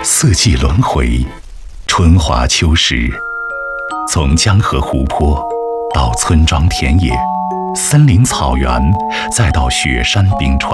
四季轮回，春华秋实，从江河湖泊到村庄田野、森林草原，再到雪山冰川，